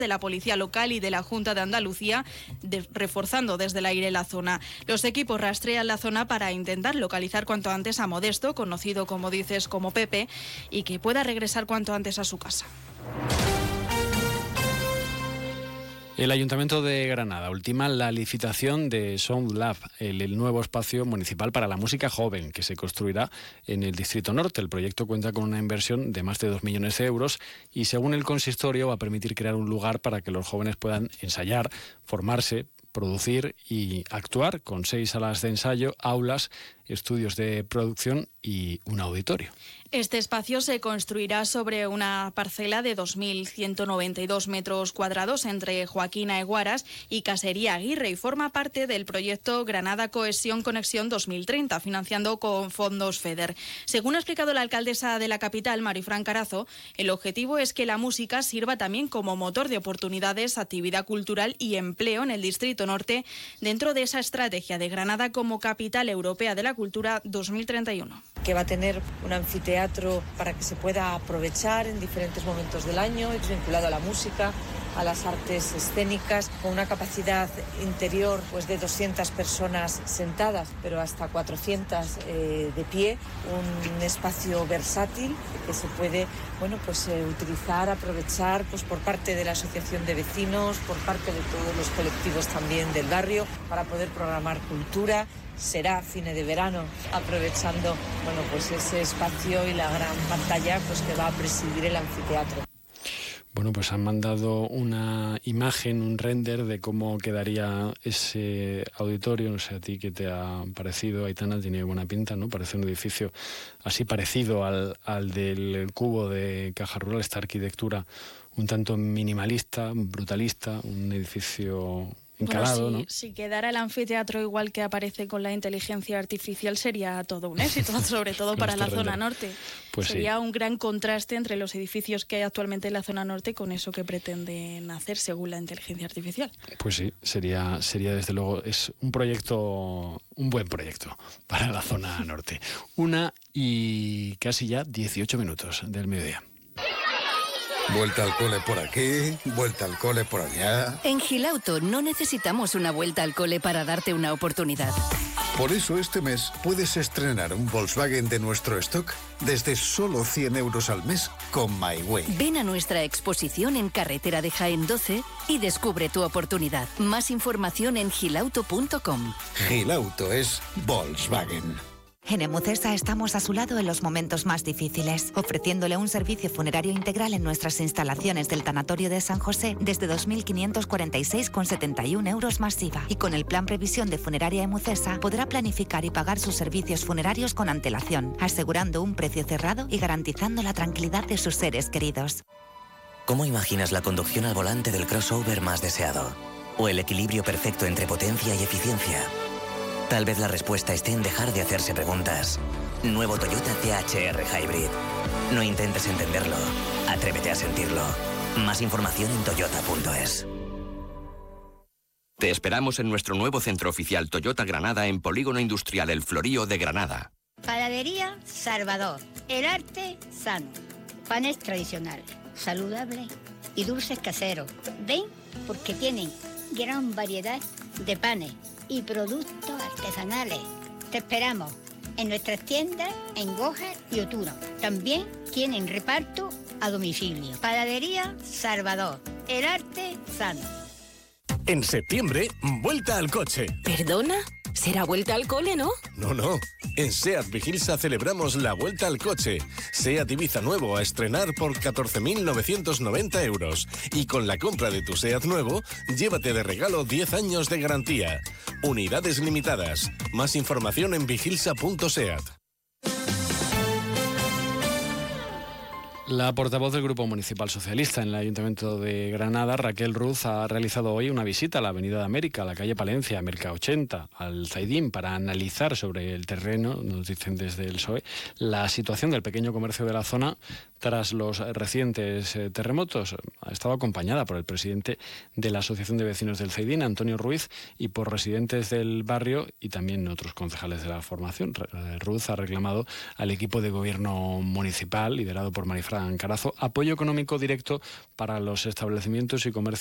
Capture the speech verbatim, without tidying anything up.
de la Policía Local y de la Junta de Andalucía, de, reforzando desde el aire la zona. Los equipos rastrean la zona para intentar localizar cuanto antes a Modesto, conocido, como dices, como Pepe, y que pueda regresar cuanto antes a su casa. El Ayuntamiento de Granada ultima la licitación de Sound Lab, el, el nuevo espacio municipal para la música joven que se construirá en el Distrito Norte. El proyecto cuenta con una inversión de más de dos millones de euros y, según el consistorio, va a permitir crear un lugar para que los jóvenes puedan ensayar, formarse, producir y actuar, con seis salas de ensayo, aulas, estudios de producción y un auditorio. Este espacio se construirá sobre una parcela de dos mil ciento noventa y dos metros cuadrados entre Joaquina Eguaras y Casería Aguirre y forma parte del proyecto Granada Cohesión Conexión dos mil treinta, financiando con fondos FEDER. Según ha explicado la alcaldesa de la capital, Marifran Carazo, el objetivo es que la música sirva también como motor de oportunidades, actividad cultural y empleo en el Distrito Norte dentro de esa estrategia de Granada como capital europea de la cultura dos mil treinta y uno. Que va a tener un anfiteatro para que se pueda aprovechar en diferentes momentos del año, es vinculado a la música, a las artes escénicas, con una capacidad interior pues de doscientas personas sentadas, pero hasta cuatrocientas eh, de pie, un espacio versátil que se puede bueno, pues, eh, utilizar, aprovechar pues, por parte de la asociación de vecinos, por parte de todos los colectivos también del barrio, para poder programar cultura. Será fines de verano, aprovechando bueno, pues ese espacio y la gran pantalla pues, que va a presidir el anfiteatro. Bueno, pues han mandado una imagen, un render de cómo quedaría ese auditorio. No sé a ti qué te ha parecido, Aitana, tiene buena pinta, ¿no? Parece un edificio así parecido al, al del Cubo de Caja Rural, esta arquitectura un tanto minimalista, brutalista, un edificio encalado, bueno, si, ¿no? Si quedara el anfiteatro igual que aparece con la inteligencia artificial, sería todo un éxito, sobre todo para la zona norte. Pues sería sí. un gran contraste entre los edificios que hay actualmente en la zona norte con eso que pretenden hacer según la inteligencia artificial. Pues sí, sería, sería desde luego, es un proyecto, un buen proyecto para la zona norte. Una y casi ya dieciocho minutos del mediodía. Vuelta al cole por aquí, vuelta al cole por allá. En Gilauto no necesitamos una vuelta al cole para darte una oportunidad. Por eso este mes puedes estrenar un Volkswagen de nuestro stock desde solo cien euros al mes con MyWay. Ven a nuestra exposición en Carretera de Jaén doce y descubre tu oportunidad. Más información en gilauto punto com. Gilauto es Volkswagen. En Emucesa estamos a su lado en los momentos más difíciles, ofreciéndole un servicio funerario integral en nuestras instalaciones del Tanatorio de San José desde dos mil quinientos cuarenta y seis con setenta y un euros más I V A. Y con el plan Previsión de Funeraria Emucesa podrá planificar y pagar sus servicios funerarios con antelación, asegurando un precio cerrado y garantizando la tranquilidad de sus seres queridos. ¿Cómo imaginas la conducción al volante del crossover más deseado? ¿O el equilibrio perfecto entre potencia y eficiencia? Tal vez la respuesta esté en dejar de hacerse preguntas. Nuevo Toyota T H R Hybrid. No intentes entenderlo, atrévete a sentirlo. Más información en toyota punto es. Te esperamos en nuestro nuevo centro oficial Toyota Granada en Polígono Industrial El Florío de Granada. Panadería Salvador. El arte sano. Panes tradicional, saludable y dulces caseros. Ven porque tienen gran variedad de panes y productos artesanales. Te esperamos en nuestras tiendas en Goja y Oturo. También tienen reparto a domicilio. Panadería Salvador. El arte sano. En septiembre, vuelta al coche. ¿Perdona? ¿Será vuelta al cole, no? No, no. En SEAT Vigilsa celebramos la vuelta al coche. SEAT Ibiza nuevo a estrenar por catorce mil novecientos noventa euros. Y con la compra de tu SEAT nuevo, llévate de regalo diez años de garantía. Unidades limitadas. Más información en vigilsa punto seat. La portavoz del Grupo Municipal Socialista en el Ayuntamiento de Granada, Raquel Ruz, ha realizado hoy una visita a la Avenida de América, a la calle Palencia, a Merca ochenta, al Zaidín, para analizar sobre el terreno, nos dicen desde el P S O E, la situación del pequeño comercio de la zona, tras los recientes eh, terremotos. Ha estado acompañada por el presidente de la Asociación de Vecinos del Ceidín, Antonio Ruiz, y por residentes del barrio y también otros concejales de la formación. Ruiz ha reclamado al equipo de gobierno municipal, liderado por Marifran Carazo, apoyo económico directo para los establecimientos y comercios